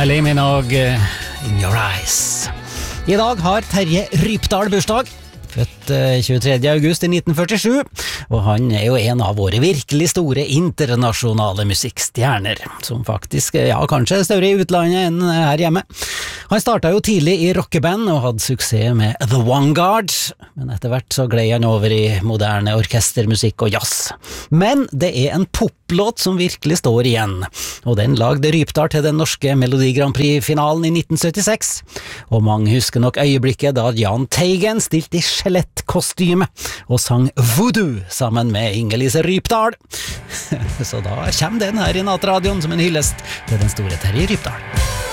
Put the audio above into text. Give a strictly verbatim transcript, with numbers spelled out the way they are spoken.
Kylie Minogue, In Your Eyes. I dag har Terje Rypdal bursdag. Født tjuetredje august i nitten førtisju, og han er jo en av våre virkelig store internasjonale musikkstjerner, som faktisk, ja, kanskje er større i utlandet enn her hjemme. Han startet jo tidlig i rockeband og hadde suksess med The Vanguard, men etter hvert så gled han over i moderne orkestermusikk og jazz. Men det er en poplåt som virkelig står igjen, og den lagde Rypdal til den norske Melodi Grand Prix-finalen i nitten syttiseks, og mange husker nok øyeblikket da Jahn Teigen stilte i skjelettkostyme og sang Voodoo sammen med Inger-Lise Rypdal. Så da kommer den her i nattradioen som en hyllest til den store Terje Rypdal.